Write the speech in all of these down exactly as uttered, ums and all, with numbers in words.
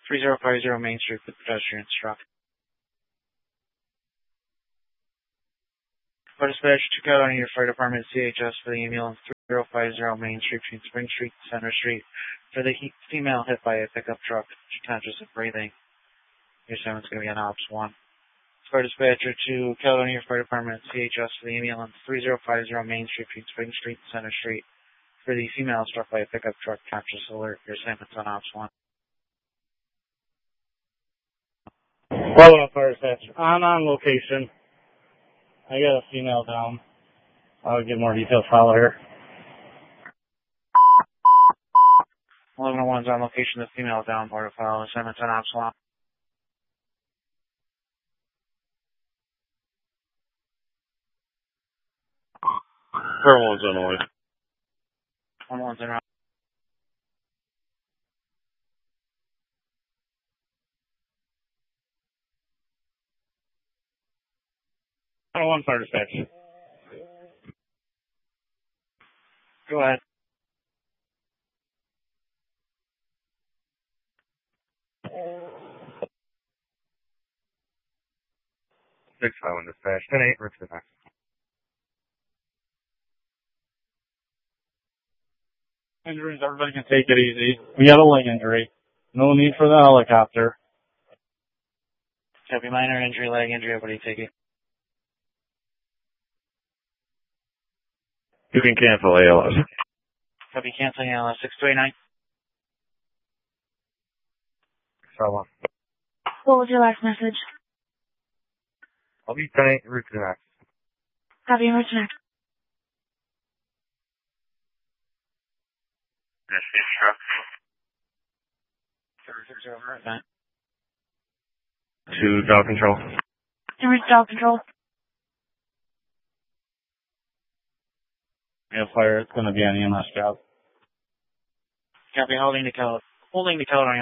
three zero five zero Main Street with pedestrian struck. For dispatch to Caledonia Your Fire Department C H S for the ambulance three zero five zero Main Street between Spring Street and Center Street for the he- female hit by a pickup truck. She conscious of breathing. Your assignment's going to be on Ops one. Fire dispatcher to Caledonia Your Fire Department C H S for the ambulance three zero five zero Main Street between Spring Street and Center Street for the female struck by a pickup truck. Conscious alert. Your assignment's on Ops one. Follow up fire dispatch. I'm on location. I got a female down. I'll get more details follow here. eleven oh one's on location. The female down. Board of file. Assignment's on Ops one. Her one's on the way. One one's in. one oh one fire dispatch. Go ahead. Six five one dispatch. Ten eight. Richmond. Injuries, everybody can take it easy. We got a leg injury. No need for the helicopter. Copy. Minor injury, leg injury. Everybody take it. You can cancel A L S. Copy. Canceling A L S six two eight nine. So on. What was your last message? I'll be ten eight. Richmond. Copy and return. To dog control. And reach dog control. Yeah, fire. It's going to be an E M S job. Copy. Holding the Cal. Holding the Caledonia.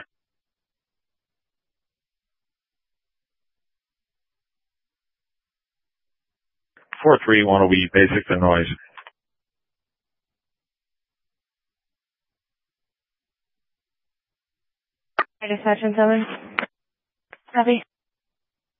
Four three one will be basic to noise. Dispatch in seven. Copy.